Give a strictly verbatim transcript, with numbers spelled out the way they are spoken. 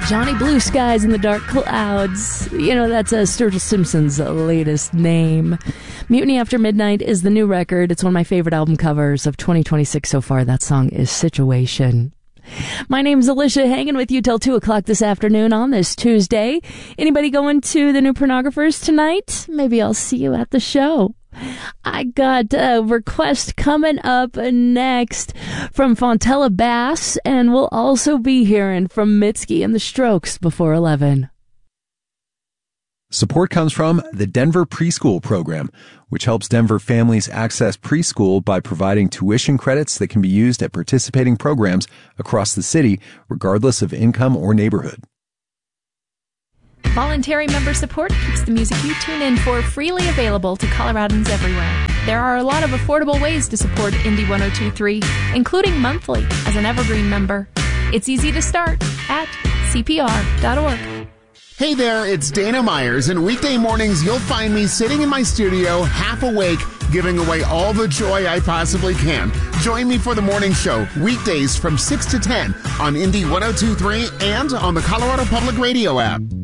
Johnny Blue Skies in the Dark Clouds. You know, that's uh, Sturgill Simpson's latest name. Mutiny After Midnight is the new record. It's one of my favorite album covers of twenty twenty-six so far. That song is Situation. My name's Alicia, hanging with you till two o'clock this afternoon on this Tuesday. Anybody going to the New Pornographers tonight? Maybe I'll see you at the show. I got a request coming up next from Fontella Bass, and we'll also be hearing from Mitski and the Strokes before eleven. Support comes from the Denver Preschool Program, which helps Denver families access preschool by providing tuition credits that can be used at participating programs across the city, regardless of income or neighborhood. Voluntary member support keeps the music you tune in for freely available to Coloradans everywhere. There are a lot of affordable ways to support Indie one oh two point three, including monthly as an Evergreen member. It's easy to start at C P R dot org. Hey there, it's Dana Myers, and weekday mornings you'll find me sitting in my studio, half awake, giving away all the joy I possibly can. Join me for the morning show, weekdays from six to ten on Indie one oh two point three and on the Colorado Public Radio app.